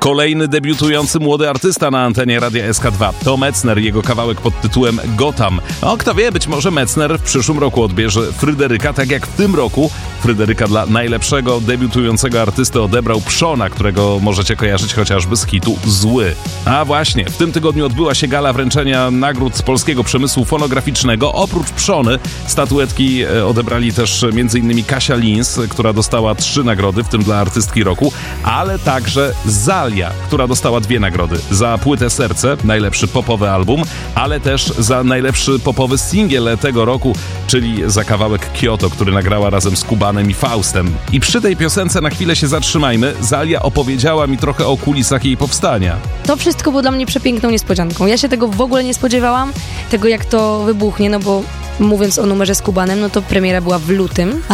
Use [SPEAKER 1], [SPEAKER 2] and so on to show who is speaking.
[SPEAKER 1] Kolejny debiutujący młody artysta na antenie Radia SK2 to Metzner, jego kawałek pod tytułem Gotham. No, kto wie, być może Metzner w przyszłym roku odbierze Fryderyka, tak jak w tym roku Fryderyka dla najlepszego debiutującego artysty odebrał Przona, którego możecie kojarzyć chociażby z hitu Zły. A właśnie, w tym tygodniu odbyła się gala wręczenia nagród z polskiego przemysłu fonograficznego. Oprócz Przony statuetki odebrali też m.in. Kasia Lins, która dostała 3 nagrody, w tym dla artystki roku, ale także Zalia, która dostała 2 nagrody. Za płytę Serce, najlepszy popowy album, ale też za najlepszy popowy singiel tego roku, czyli za kawałek Kyoto, który nagrała razem z Kubanem i Faustem. I przy tej piosence na chwilę się zatrzymajmy. Zalia opowiedziała mi trochę o kulisach jej powstania.
[SPEAKER 2] To wszystko było dla mnie przepiękną niespodzianką. Ja się tego w ogóle nie spodziewałam, tego jak to wybuchnie, no bo mówiąc o numerze z Kubanem, no to premiera była w lutym,